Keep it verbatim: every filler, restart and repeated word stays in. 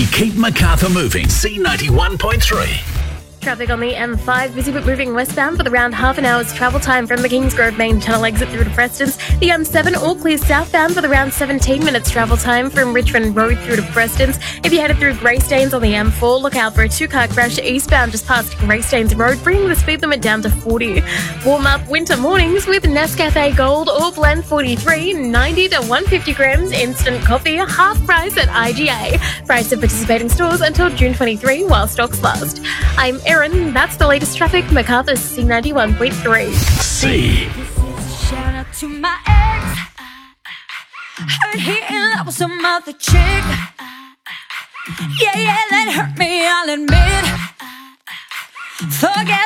keep Macarthur moving. C ninety-one point three. Traffic on the M five, busy but moving westbound with around half an hour's travel time from the Kingsgrove main tunnel exit through to Prestons. The M seven all clear southbound with around seventeen minutes travel time from Richmond Road through to Prestons. If you're headed through Greystanes on the M four, look out for a two-car crash eastbound just past Greystanes Road, bringing the speed limit down to forty. Warm up winter mornings with Nescafe Gold or Blend forty-three, ninety to one hundred fifty grams instant coffee, half price at I G A. Price of participating stores until June twenty-third while stocks last. I'm Erin, that's the latest traffic, Macarthur C ninety-one point three. C. This is a shout out to my ex. Heard he in love with some other chick. Yeah, yeah, that hurt me, I'll admit. Forget